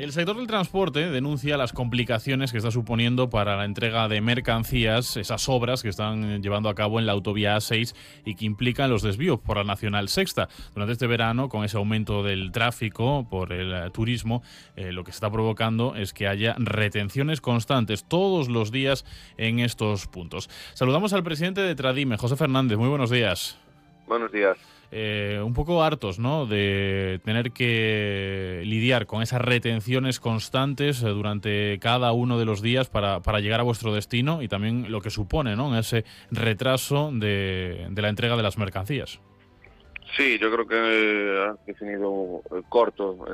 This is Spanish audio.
El sector del transporte denuncia las complicaciones que está suponiendo para la entrega de mercancías, esas obras que están llevando a cabo en la autovía A6 y que implican los desvíos por la Nacional Sexta. Durante este verano, con ese aumento del tráfico por el turismo, lo que se está provocando es que haya retenciones constantes todos los días en estos puntos. Saludamos al presidente de Tradime, José Fernández. Muy buenos días. Buenos días. Un poco hartos, ¿no?, de tener que lidiar con esas retenciones constantes durante cada uno de los días para llegar a vuestro destino y también lo que supone, ¿no?, ese retraso de la entrega de las mercancías. Sí, yo creo que has definido corto